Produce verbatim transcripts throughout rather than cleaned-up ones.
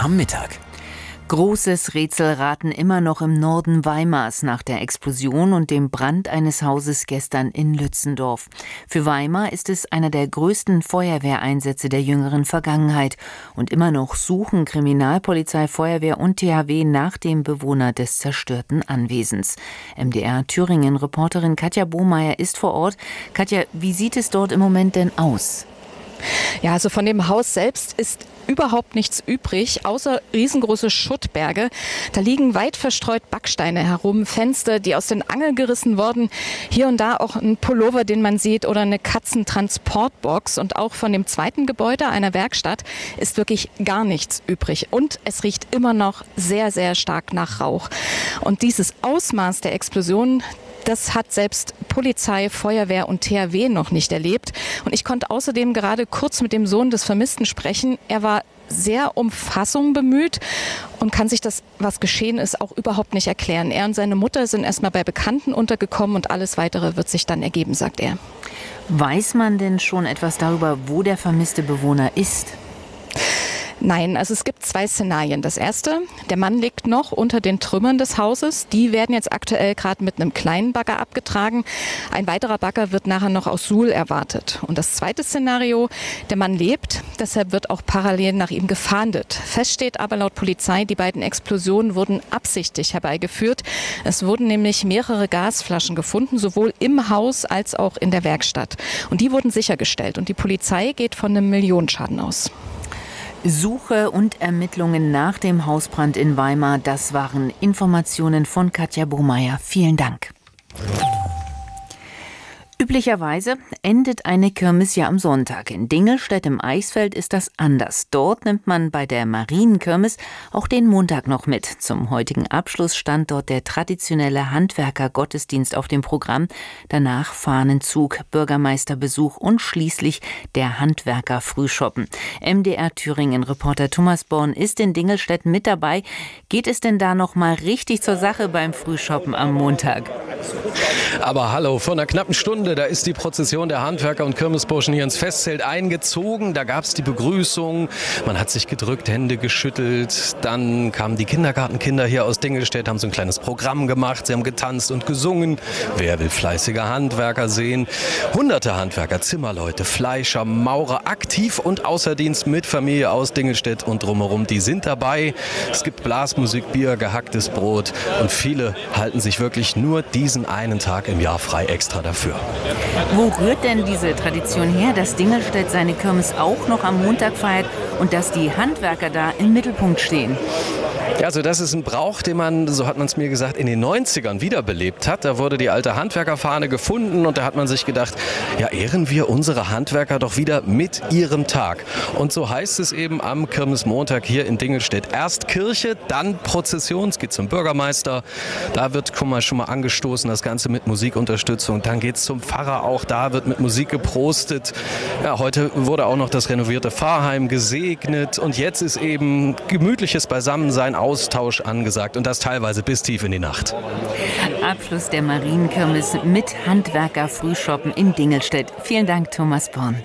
am Mittag. Großes Rätselraten immer noch im Norden Weimars nach der Explosion und dem Brand eines Hauses gestern in Lützendorf. Für Weimar ist es einer der größten Feuerwehreinsätze der jüngeren Vergangenheit. Und immer noch suchen Kriminalpolizei, Feuerwehr und T H W nach dem Bewohner des zerstörten Anwesens. M D R Thüringen-Reporterin Katja Bohmeier ist vor Ort. Katja, wie sieht es dort im Moment denn aus? Ja, also von dem Haus selbst ist überhaupt nichts übrig, außer riesengroße Schuttberge. Da liegen weit verstreut Backsteine herum, Fenster, die aus den Angeln gerissen wurden. Hier und da auch ein Pullover, den man sieht, oder eine Katzentransportbox. Und auch von dem zweiten Gebäude, einer Werkstatt, ist wirklich gar nichts übrig. Und es riecht immer noch sehr, sehr stark nach Rauch. Und dieses Ausmaß der Explosion, das hat selbst Polizei, Feuerwehr und T H W noch nicht erlebt. Und ich konnte außerdem gerade kurz mit dem Sohn des Vermissten sprechen. Er war sehr um Fassung bemüht und kann sich das, was geschehen ist, auch überhaupt nicht erklären. Er und seine Mutter sind erstmal bei Bekannten untergekommen und alles Weitere wird sich dann ergeben, sagt er. Weiß man denn schon etwas darüber, wo der vermisste Bewohner ist? Nein, also es gibt zwei Szenarien. Das erste, der Mann liegt noch unter den Trümmern des Hauses. Die werden jetzt aktuell gerade mit einem kleinen Bagger abgetragen. Ein weiterer Bagger wird nachher noch aus Suhl erwartet. Und das zweite Szenario, der Mann lebt, deshalb wird auch parallel nach ihm gefahndet. Fest steht aber laut Polizei, die beiden Explosionen wurden absichtlich herbeigeführt. Es wurden nämlich mehrere Gasflaschen gefunden, sowohl im Haus als auch in der Werkstatt. Und die wurden sichergestellt. Und die Polizei geht von einem Millionenschaden aus. Suche und Ermittlungen nach dem Hausbrand in Weimar, das waren Informationen von Katja Bohmeier. Vielen Dank. Üblicherweise endet eine Kirmes ja am Sonntag. In Dingelstedt im Eichsfeld ist das anders. Dort nimmt man bei der Marienkirmes auch den Montag noch mit. Zum heutigen Abschluss stand dort der traditionelle Handwerker-Gottesdienst auf dem Programm. Danach Fahnenzug, Bürgermeisterbesuch und schließlich der Handwerker-Frühschoppen. M D R Thüringen-Reporter Thomas Born ist in Dingelstedt mit dabei. Geht es denn da noch mal richtig zur Sache beim Frühschoppen am Montag? Aber hallo, vor einer knappen Stunde, da ist die Prozession der Handwerker und Kirmesburschen hier ins Festzelt eingezogen. Da gab es die Begrüßung, man hat sich gedrückt, Hände geschüttelt. Dann kamen die Kindergartenkinder hier aus Dingelstedt, haben so ein kleines Programm gemacht. Sie haben getanzt und gesungen. Wer will fleißige Handwerker sehen? Hunderte Handwerker, Zimmerleute, Fleischer, Maurer, aktiv und außer Dienst mit Familie aus Dingelstedt und drumherum. Die sind dabei. Es gibt Blasmusik, Bier, gehacktes Brot und viele halten sich wirklich nur diesen einen Tag im Jahr frei extra dafür. Wo rührt denn diese Tradition her, dass Dingelstedt seine Kirmes auch noch am Montag feiert und dass die Handwerker da im Mittelpunkt stehen? Ja, also das ist ein Brauch, den man, so hat man es mir gesagt, in den neunzigern wiederbelebt hat. Da wurde die alte Handwerkerfahne gefunden und da hat man sich gedacht, ja, ehren wir unsere Handwerker doch wieder mit ihrem Tag. Und so heißt es eben am Kirmesmontag hier in Dingelstedt. Erst Kirche, dann Prozession, es geht zum Bürgermeister. Da wird schon mal, schon mal angestoßen, das Ganze mit Musikunterstützung. Dann geht es zum Pfarrer, auch da wird mit Musik geprostet. Ja, heute wurde auch noch das renovierte Pfarrheim gesegnet und jetzt ist eben gemütliches Beisammensein, Austausch angesagt und das teilweise bis tief in die Nacht. Abschluss der Marienkirmes mit Handwerker-Frühschoppen in Dingelstedt. Vielen Dank, Thomas Born.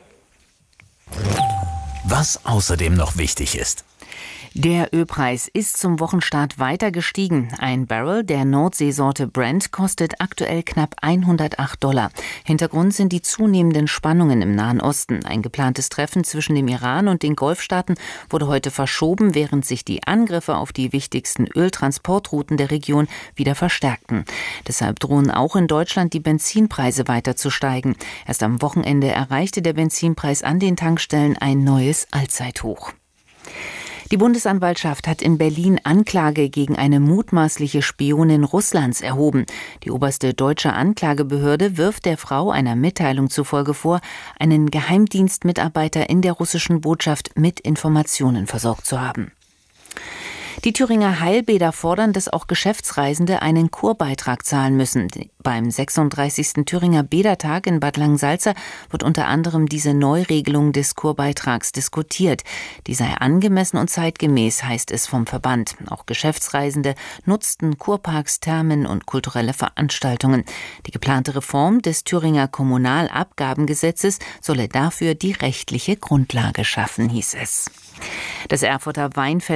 Was außerdem noch wichtig ist. Der Ölpreis ist zum Wochenstart weiter gestiegen. Ein Barrel der Nordseesorte Brent kostet aktuell knapp hundertacht Dollar. Hintergrund sind die zunehmenden Spannungen im Nahen Osten. Ein geplantes Treffen zwischen dem Iran und den Golfstaaten wurde heute verschoben, während sich die Angriffe auf die wichtigsten Öltransportrouten der Region wieder verstärkten. Deshalb drohen auch in Deutschland die Benzinpreise weiter zu steigen. Erst am Wochenende erreichte der Benzinpreis an den Tankstellen ein neues Allzeithoch. Die Bundesanwaltschaft hat in Berlin Anklage gegen eine mutmaßliche Spionin Russlands erhoben. Die oberste deutsche Anklagebehörde wirft der Frau einer Mitteilung zufolge vor, einen Geheimdienstmitarbeiter in der russischen Botschaft mit Informationen versorgt zu haben. Die Thüringer Heilbäder fordern, dass auch Geschäftsreisende einen Kurbeitrag zahlen müssen. Beim sechsunddreißigsten Thüringer Bädertag in Bad Langensalza wird unter anderem diese Neuregelung des Kurbeitrags diskutiert. Die sei angemessen und zeitgemäß, heißt es vom Verband. Auch Geschäftsreisende nutzten Kurparks, Thermen und kulturelle Veranstaltungen. Die geplante Reform des Thüringer Kommunalabgabengesetzes solle dafür die rechtliche Grundlage schaffen, hieß es. Das Erfurter Weinfest